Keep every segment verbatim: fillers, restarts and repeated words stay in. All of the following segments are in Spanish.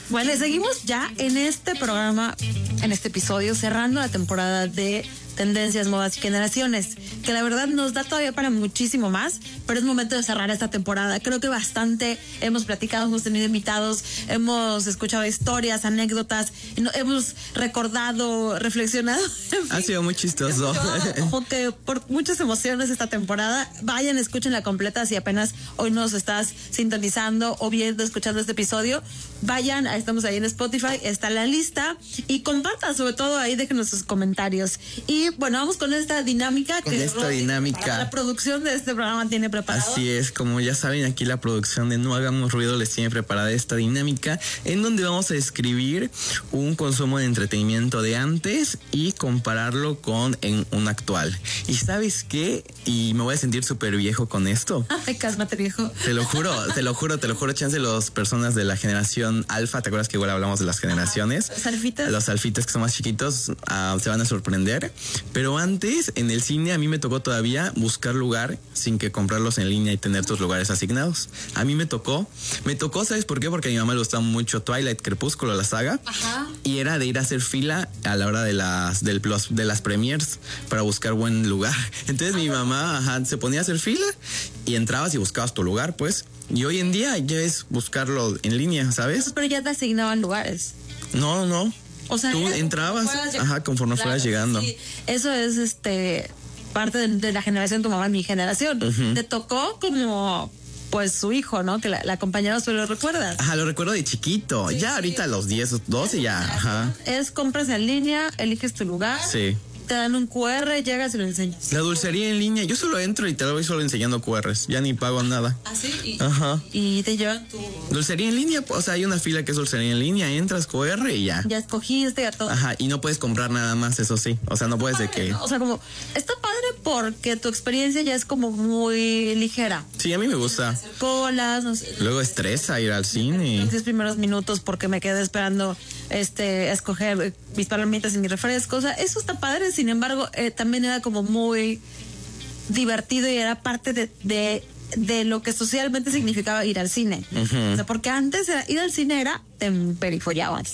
Bueno, seguimos ya en este programa, en este episodio, cerrando la temporada de Tendencias, Modas y Generaciones, que la verdad nos da todavía para muchísimo más, pero es momento de cerrar esta temporada. Creo que bastante hemos platicado, hemos tenido invitados, hemos escuchado historias, anécdotas, hemos recordado, reflexionado. En fin, ha sido muy chistoso. Como que por muchas emociones esta temporada. Vayan, escuchen la completa si apenas hoy nos estás sintonizando o viendo, escuchando este episodio. Vayan, estamos ahí en Spotify, está la lista y compartan, sobre todo ahí, déjenos sus comentarios. Y bueno, vamos con esta dinámica con que esta Rosy, dinámica. La producción de este programa tiene preparado. Así es, como ya saben, aquí la producción de No Hagamos Ruido les tiene preparada esta dinámica en donde vamos a describir un consumo de entretenimiento de antes y compararlo con en un actual. ¿Y sabes qué? Y me voy a sentir súper viejo con esto. Ay, cásmate, viejo. Te lo juro, te lo juro, te lo juro, chance los personas de la generación alfa, ¿te acuerdas que igual hablamos de las generaciones? Los alfitas. Los alfitas que son más chiquitos uh, se van a sorprender. Pero antes, en el cine, a mí me tocó todavía buscar lugar sin que comprarlos en línea y tener tus lugares asignados. A mí me tocó, me tocó, ¿sabes por qué? Porque a mi mamá le gustaba mucho Twilight, Crepúsculo, la saga. Ajá. Y era de ir a hacer fila a la hora de las, del, de las premiers para buscar buen lugar. Entonces mi mamá ajá, se ponía a hacer fila y entrabas y buscabas tu lugar, pues. Y hoy en día ya es buscarlo en línea, ¿sabes? Pero ya te asignaban lugares. No, no. O sea, tú entrabas, ajá, conforme claro, fueras llegando. Sí. Eso es este parte de, de la generación de tu mamá, mi generación. Uh-huh. Te tocó como pues su hijo, ¿no? Que la, la acompañaba, ¿tú lo recuerdas? Ajá, lo recuerdo de chiquito. Sí, ya sí. Ahorita a los diez, doce ya, ajá. Es compras en línea, eliges tu lugar. Sí. Te dan un cu erre, llegas y lo enseñas. La dulcería en línea, yo solo entro y te lo voy solo enseñando cu erres, ya ni pago nada. ¿Ah, sí? Y, ajá. Y te llevan tu... Dulcería en línea, o sea, hay una fila que es dulcería en línea, entras cu erre y ya. Ya escogiste, ya todo. Ajá, y no puedes comprar nada más, eso sí, o sea, no puedes padre, de que... ¿no? O sea, como, está padre porque tu experiencia ya es como muy ligera. Sí, a mí me gusta. Hacer colas, no sé. Luego estresa ir al cine. Los diez primeros minutos porque me quedé esperando este escoger mis palomitas y mi refresco, o sea, eso está padre, sin embargo, eh, también era como muy divertido y era parte de, de, de lo que socialmente significaba ir al cine. Uh-huh. O sea, porque antes era, ir al cine era te emperifollabas.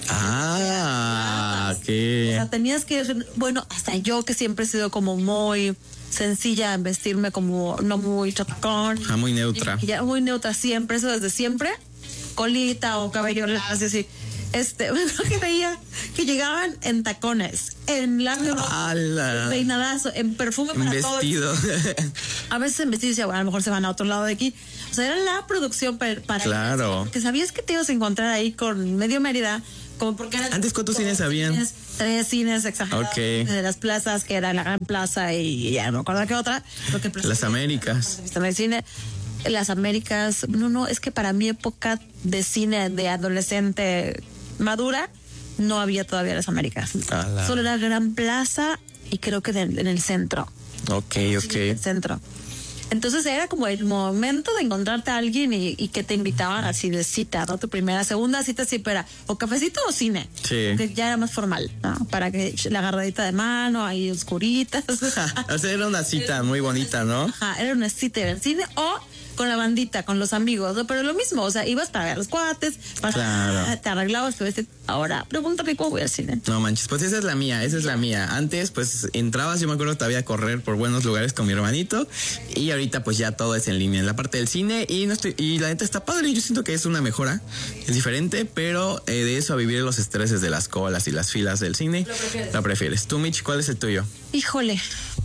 Ah, ok. O sea, tenías que, bueno, hasta yo que siempre he sido como muy sencilla en vestirme, como no muy chocón. Ah, muy neutra. Ya muy neutra siempre, eso desde siempre. Colita o cabello lacio, así. Este, que veía que llegaban en tacones, en largo, peinadazo, en perfume para todos. Vestido. A veces en vestido decía, bueno, a lo mejor se van a otro lado de aquí. O sea, era la producción para... para claro. Que sabías que te ibas a encontrar ahí con medio Mérida, como porque eran... ¿Antes cuántos cines habían? Cines, tres cines exagerados. Okay. De las plazas, que era la Gran Plaza y ya no me acuerdo qué otra. Que las Américas. El cine... Las Américas, no, no, es que para mi época de cine de adolescente madura, no había todavía las Américas. Ala. Solo era Gran Plaza y creo que de, en el centro. Ok, ok. Sí, en el centro. Entonces era como el momento de encontrarte a alguien y, y que te invitaban así de cita, ¿no? Tu primera, segunda cita siempre era o cafecito o cine. Sí. Que ya era más formal, ¿no? Para que la agarradita de mano, ahí oscuritas. O sea, era una cita muy bonita, ¿no? Ajá, era una cita en el cine o con la bandita, con los amigos, ¿no? Pero lo mismo, o sea, ibas para ver a los cuates, para, claro. te arreglabas, pero este, ahora, pregúntame cómo voy al cine. No manches, pues esa es la mía, esa es la mía. Antes, pues, entrabas, yo me acuerdo todavía a correr por buenos lugares con mi hermanito, y ahorita, pues, ya todo es en línea, en la parte del cine, y no estoy, y la neta está padre, yo siento que es una mejora, es diferente, pero eh, de eso a vivir los estreses de las colas y las filas del cine, lo prefieres. Lo prefieres. Tú, Mitch, ¿cuál es el tuyo? Híjole,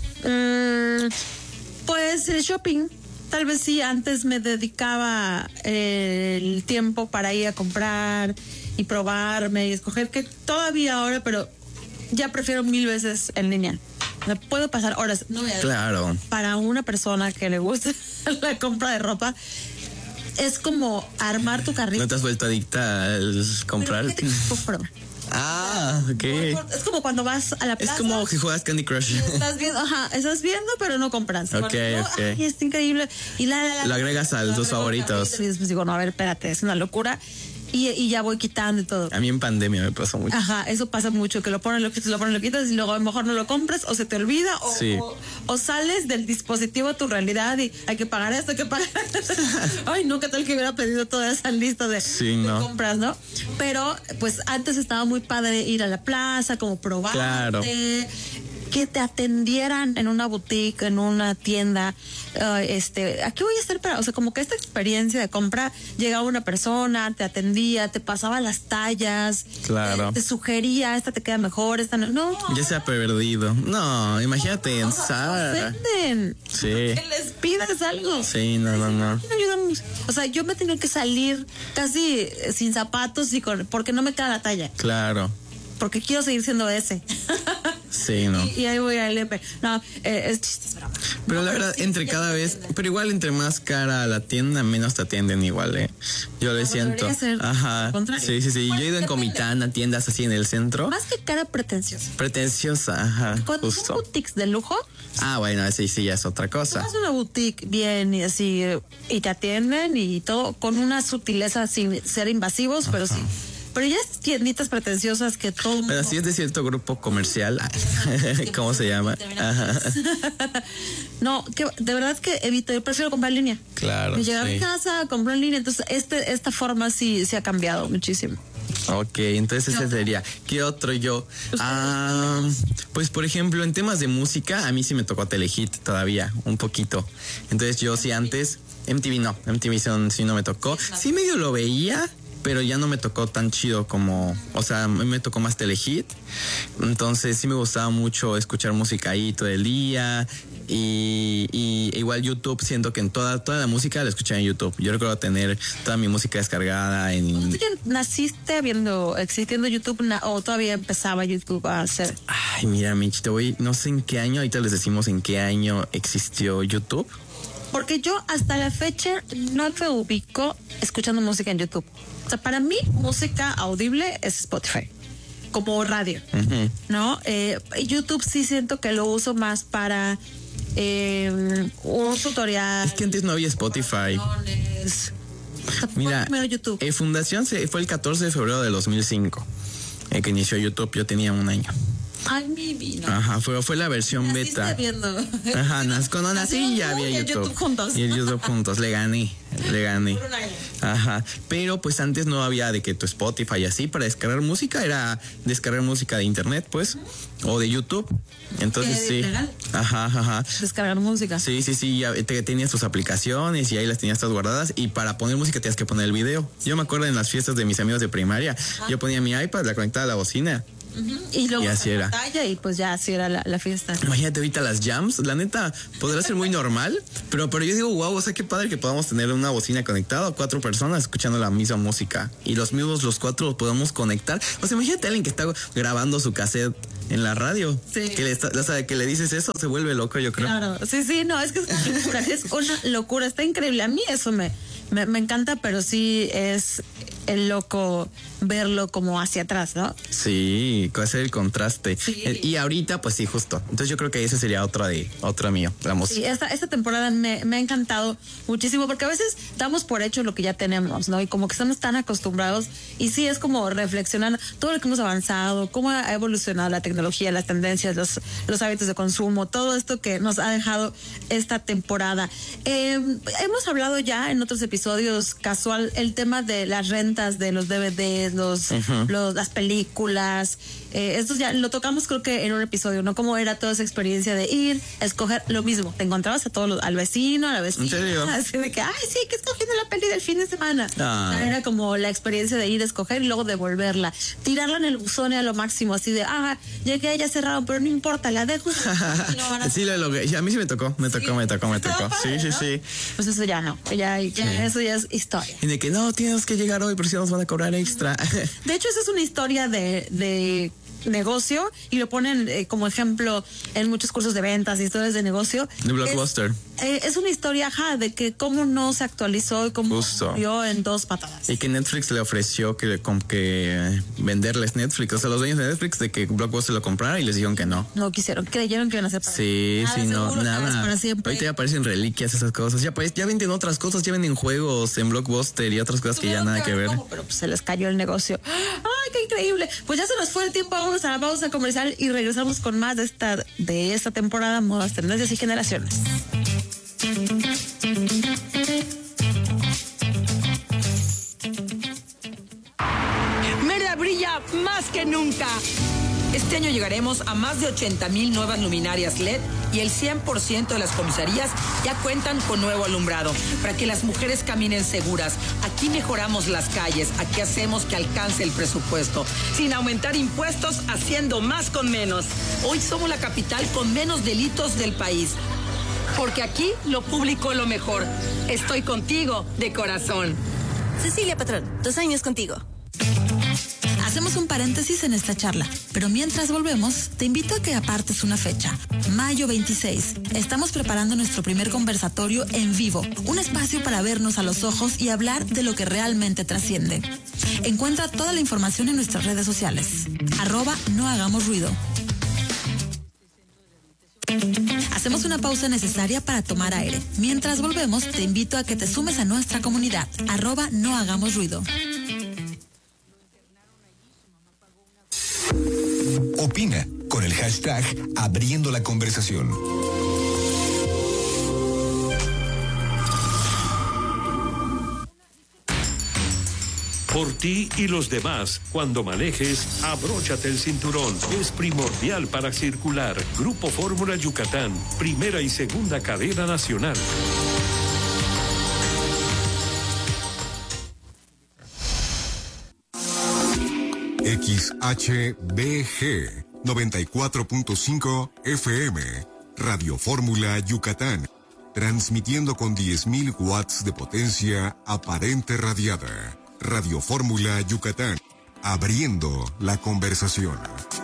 mm, pues el shopping. Tal vez sí, antes me dedicaba eh, el tiempo para ir a comprar y probarme y escoger, que todavía ahora, pero ya prefiero mil veces en línea. Me puedo pasar horas. No, claro. Para una persona que le gusta la compra de ropa, es como armar tu carrito. ¿No te has vuelto adicta al comprar? Pero, Ah, ok. es como cuando vas a la plaza. Es como que juegas Candy Crush. Estás viendo, ajá, estás viendo, pero no compras. Ok, bueno, ok. Ay, está increíble. Y la, la, la, lo agregas a tus favoritos. Y después digo, no, a ver, espérate, es una locura. y, y ya voy quitando y todo. A mí en pandemia me pasó mucho. Ajá, eso pasa mucho, que lo pones, lo quitas, lo pones, lo quitas y luego a lo mejor no lo compras o se te olvida o, Sí. o, o sales del dispositivo a tu realidad y hay que pagar esto, hay que pagar esto. Ay, no, qué tal que hubiera pedido toda esa lista de, Sí, de no. compras, ¿no? Pero pues antes estaba muy padre ir a la plaza, como probar. Claro. Que te atendieran en una boutique, en una tienda, uh, este, aquí voy a estar para, o sea, como que esta experiencia de compra, llegaba una persona, te atendía, te pasaba las tallas, Claro. eh, te sugería, esta te queda mejor, esta no, no. Ya se ha perdido. No, imagínate en Zara. Ofenden. Sí. Que les pidas algo. Sí, no, no, no. No ayudamos. O sea, yo me tenía que salir casi eh, sin zapatos y con, porque no me queda la talla, Claro. porque quiero seguir siendo ese. Sí, no. y, y ahí voy al L P. No, eh, es chiste, es broma. Pero No, la verdad, sí, entre sí, cada sí, vez, sí. pero igual entre más cara la tienda, menos te atienden igual, ¿eh? Yo le No, siento. debería ser Ajá. al contrario. Sí, sí, sí. Yo Bueno, he ido en depende. Comitán a tiendas así en el centro. Más que cara pretenciosa. Pretenciosa, ajá. Cuando son Justo. boutiques de lujo, Ah, bueno, ese sí ya es otra tú cosa. vas a una boutique bien y así, eh, y te atienden y todo con una sutileza sin ser invasivos, pero sí. Pero ya es tienditas pretenciosas que todo mundo... Pero si es de cierto grupo comercial, ¿cómo se llama? Ajá. No, que de verdad que evito, yo prefiero comprar en línea. Claro. De llegar sí. a casa, comprar en línea, entonces este esta forma sí se ha cambiado muchísimo. Ok, entonces ese sería. ¿Qué otro yo? Ah, pues por ejemplo, en temas de música, a mí sí me tocó Telehit todavía, un poquito. Entonces yo sí antes, M T V no, M T V son- sí no me tocó. Sí medio lo veía, pero ya no me tocó tan chido como, o sea, a mí me tocó más Telehit. Entonces sí me gustaba mucho escuchar música ahí todo el día. Y, y igual YouTube, siento que en toda, toda la música la escuché en YouTube. Yo recuerdo tener toda mi música descargada en... ¿Tú ya naciste viendo, existiendo YouTube na- o todavía empezaba YouTube a hacer? Ay, mira, Mitch, te voy, no sé en qué año, ahorita les decimos en qué año existió YouTube. Porque yo hasta la fecha no me ubico escuchando música en YouTube. O sea, para mí música audible es Spotify, como radio, Ujú. ¿no? Eh, YouTube sí siento que lo uso más para eh, un tutorial. Es que antes no había Spotify. canciones. O sea, fue Mira, primero YouTube. eh, fundación se, fue el catorce de febrero de dos mil cinco, eh, que inició YouTube. Yo tenía un año. Ay, mi vida. Ajá, fue, fue la versión Naciste beta. viendo. Ajá, nas- cuando nací ya había Y el YouTube. YouTube juntos. Y el YouTube juntos. Le gané, le gané. Por un año. Ajá, pero pues antes no había de que tu Spotify y así para descargar música era descargar música de internet, pues, o de YouTube. Entonces ¿Que es sí. legal? Ajá, ajá. Descargar música. Sí, sí, sí, ya te, tenías tus aplicaciones y ahí las tenías todas guardadas y para poner música tenías que poner el video. Yo me acuerdo en las fiestas de mis amigos de primaria, yo ponía mi iPad, la conectaba a la bocina. Ujú. Y luego Y así la era. pantalla y pues ya así era la, la fiesta. Imagínate ahorita las jams, la neta, podrá ser muy normal, pero, pero yo digo, wow, o sea, qué padre que podamos tener una bocina conectada, cuatro personas escuchando la misma música y los mismos, los cuatro los podemos conectar. O sea, imagínate a alguien que está grabando su cassette en la radio, Sí. que le está, o sea, que le dices eso, se vuelve loco, yo creo. Claro, sí, sí, no, es que es una locura, es una locura, está increíble. A mí eso me, me, me encanta, pero sí es el loco verlo como hacia atrás, ¿no? Sí, hacer el contraste. Sí. Eh, Y ahorita, pues sí, justo. Entonces yo creo que ese sería otro de, otro mío, la música. Sí, esta, esta temporada me, me ha encantado muchísimo porque a veces damos por hecho lo que ya tenemos, ¿no? Y como que estamos tan acostumbrados y sí es como reflexionar todo lo que hemos avanzado, cómo ha evolucionado la tecnología, las tendencias, los, los hábitos de consumo, todo esto que nos ha dejado esta temporada. Eh, hemos hablado ya en otros episodios casual el tema de las rentas de los D V Ds, los, Ujú. los las películas. Eh, esto ya lo tocamos creo que en un episodio, ¿no? Cómo era toda esa experiencia de ir, escoger lo mismo. Te encontrabas a todos los, al vecino, a la vecina. ¿En serio? Así de que, ay, sí, que escogiendo la peli del fin de semana. Ay. Era como la experiencia de ir a escoger y luego devolverla. Tirarla en el buzón a lo máximo, así de, ah, llegué, ya cerraron, pero no importa, la dejo. Y lo van a- Sí, lo logré. A mí sí me tocó, me tocó, me tocó, me Estaba tocó. padre, Sí, sí, ¿no? sí. Pues eso ya no, ya, ya eso ya es historia. Y de que no, tienes que llegar hoy, pero si no nos van a cobrar extra. De hecho, esa es una historia de, de negocio y lo ponen eh, como ejemplo en muchos cursos de ventas y historias de negocio. De Blockbuster. Es, eh, es una historia, ajá, de que cómo no se actualizó y cómo murió en dos patadas. Y que Netflix le ofreció que, con que eh, venderles Netflix, o sea, los dueños de Netflix, de que Blockbuster lo comprara y les dijeron que no. No quisieron, creyeron que iban a hacer. Sí, nada, sí, no, seguro, nada. Para siempre. Ahorita ya aparecen reliquias, esas cosas. Ya, pues, ya venden otras cosas, ya venden juegos en Blockbuster y otras cosas que ya nada que ver. Cómo, pero pues se les cayó el negocio. ¡Ay, qué increíble! Pues ya se nos fue el tiempo, vamos a la pausa comercial y regresamos con más de esta, de esta temporada, Modas, Tendencias y Generaciones. Mérida brilla más que nunca. Este año llegaremos a más de ochenta mil nuevas luminarias L E D y el cien por ciento de las comisarías ya cuentan con nuevo alumbrado para que las mujeres caminen seguras. Aquí mejoramos las calles, aquí hacemos que alcance el presupuesto, sin aumentar impuestos, haciendo más con menos. Hoy somos la capital con menos delitos del país, porque aquí lo público es lo mejor. Estoy contigo de corazón. Cecilia Patrón, dos años contigo. Hacemos un paréntesis en esta charla, pero mientras volvemos, te invito a que apartes una fecha. mayo veintiséis. Estamos preparando nuestro primer conversatorio en vivo, un espacio para vernos a los ojos y hablar de lo que realmente trasciende. Encuentra toda la información en nuestras redes sociales. Arroba no hagamos ruido. Hacemos una pausa necesaria para tomar aire. Mientras volvemos, te invito a que te sumes a nuestra comunidad. Arroba no hagamos ruido. Opina con el hashtag Abriendo la Conversación. Por ti y los demás, cuando manejes, abróchate el cinturón. Es primordial para circular. Grupo Fórmula Yucatán, primera y segunda cadena nacional. X H B G noventa y cuatro punto cinco F M, Radio Fórmula Yucatán, transmitiendo con diez mil watts de potencia aparente radiada. Radio Fórmula Yucatán, abriendo la conversación.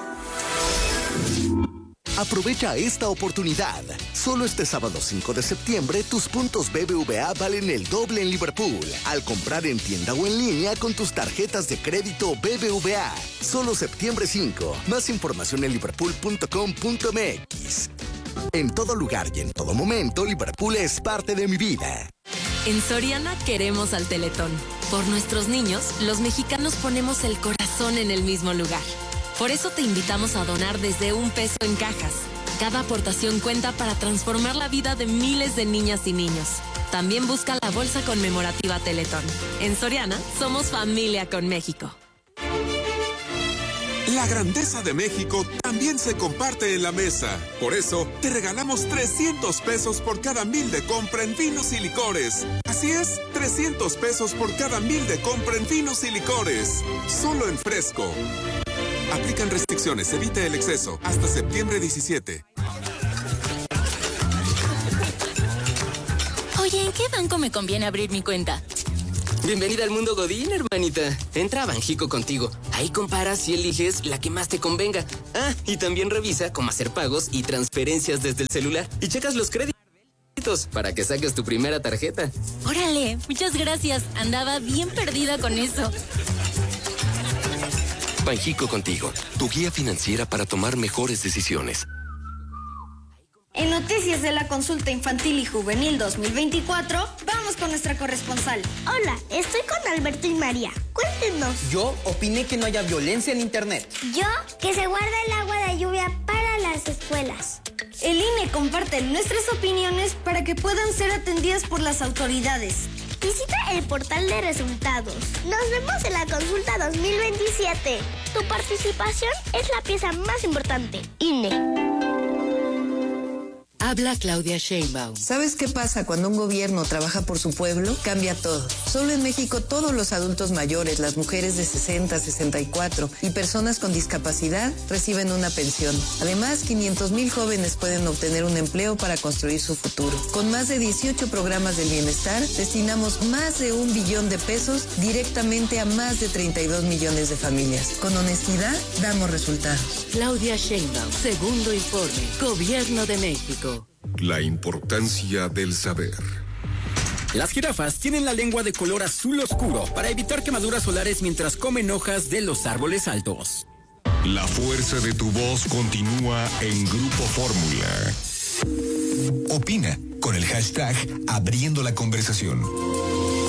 Aprovecha esta oportunidad. Solo este sábado cinco de septiembre, tus puntos B B V A valen el doble en Liverpool al comprar en tienda o en línea con tus tarjetas de crédito B B V A. Solo septiembre cinco. Más información en liverpool punto com punto m x. En todo lugar y en todo momento, Liverpool es parte de mi vida. En Soriana queremos al Teletón. Por nuestros niños, los mexicanos ponemos el corazón en el mismo lugar. Por eso te invitamos a donar desde un peso en cajas. Cada aportación cuenta para transformar la vida de miles de niñas y niños. También busca la bolsa conmemorativa Teletón. En Soriana, somos familia con México. La grandeza de México también se comparte en la mesa. Por eso, te regalamos trescientos pesos por cada mil de compra en vinos y licores. Así es, trescientos pesos por cada mil de compra en vinos y licores. Solo en Fresco. Aplican restricciones, evite el exceso. Hasta septiembre diecisiete. Oye, ¿en qué banco me conviene abrir mi cuenta? Bienvenida al mundo Godín, hermanita. Entra a Banjico contigo. Ahí comparas y eliges la que más te convenga. Ah, y también revisa cómo hacer pagos y transferencias desde el celular. Y checas los créditos para que saques tu primera tarjeta. Órale, muchas gracias. Andaba bien perdida con eso. Banjico contigo, tu guía financiera para tomar mejores decisiones. En Noticias de la Consulta Infantil y Juvenil dos mil veinticuatro, vamos con nuestra corresponsal. Hola, estoy con Alberto y María. Cuéntenos. Yo opiné que no haya violencia en internet. Yo, que se guarda el agua de lluvia para las escuelas. El I N E comparte nuestras opiniones para que puedan ser atendidas por las autoridades. Visita el portal de resultados. Nos vemos en la consulta dos mil veintisiete. Tu participación es la pieza más importante. I N E. Habla Claudia Sheinbaum. ¿Sabes qué pasa cuando un gobierno trabaja por su pueblo? Cambia todo. Solo en México todos los adultos mayores, las mujeres de sesenta, sesenta y cuatro y personas con discapacidad reciben una pensión. Además, quinientos mil jóvenes pueden obtener un empleo para construir su futuro. Con más de dieciocho programas del bienestar, destinamos más de un billón de pesos directamente a más de treinta y dos millones de familias. Con honestidad, damos resultados. Claudia Sheinbaum, segundo informe, Gobierno de México. La importancia del saber. Las jirafas tienen la lengua de color azul oscuro para evitar quemaduras solares mientras comen hojas de los árboles altos. La fuerza de tu voz continúa en Grupo Fórmula. Opina con el hashtag Abriendo la Conversación.